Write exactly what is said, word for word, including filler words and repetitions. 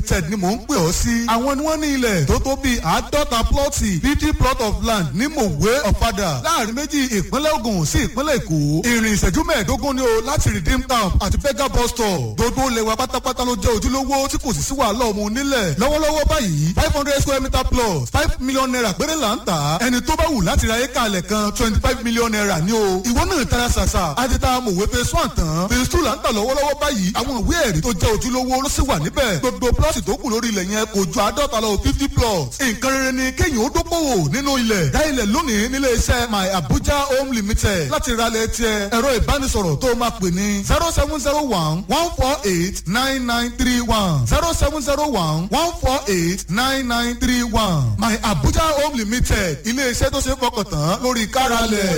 limited ni mò ń pè ọ́ sí. àwọn ni wọ́n ní ilẹ̀ tó tó bíi àádọ́ta plọ́ọ̀tì fifty plot of land ní mòwe ọ̀fadà láàrin méjì ìpínlẹ̀ Ògùn sí ìpínlẹ̀ Èkó. ìrìn ìṣẹ́jú mẹ́ẹ̀ẹ́dógún ni o láti redeem camp àti fega bus stop. gbogbo ilẹ̀ wa pátápátá ló jẹ́ ojúlówó tí kò sì sí wàhálà ọmọ onílẹ̀. lọ́wọ́lọ́wọ́ báyìí five hundred square meter plus five million naira péré là ń tà. ẹni tó bá wù láti ra éka alẹ̀ kan twenty five million naira ni o. ìwọ náà tara ṣàṣà àti ta mòwe phase one tán phase two là ń tà lọ́wọ́lọ́wọ́ báyìí. àwọn ìwé ẹ̀rí tó jẹ́ ojúlówó ló sì wà níbẹ̀. gbogbo plọ́ọ̀tì tó kù lórí ilẹ̀ yẹn kò ju àádọ́ta lọ fifty plots. nǹkan rere ni kéèyàn ó dókòwò nínú ilẹ̀. dá ilẹ̀ lónìí nílé iṣẹ́ my abuja home limited. láti ra ilẹ̀ tiẹ̀ ẹ̀rọ ìbánisọ̀rọ̀ tó máa pè ní zero seven zero one one four eight nine nine three one zero seven zero one one four eight nine nine three one my abuja home limited. ilé iṣẹ́ tó ṣe é fọkàn tán lórí káralẹ̀.